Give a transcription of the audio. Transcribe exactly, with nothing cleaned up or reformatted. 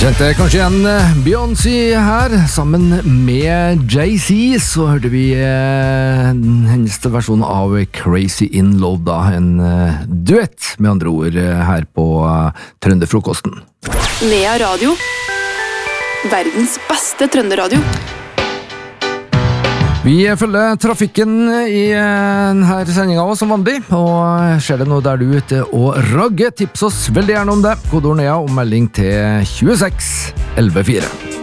Kjente kanskje igjen Beyoncé her, sammen med Jay-Z, så hørte vi eh, hennes versjon av Crazy in Love, da, en eh, duett, med andre ord, eh, her på eh, Trønderfrokosten. Nea Radio, verdens beste trønderadio. Vi følger trafikken i denne sendingen også, som vanlig, og skjer det noe der du er ute og ragger, tips oss veldig gjerne om det. Kodeord Nea og melding til tjueseks elleve fire.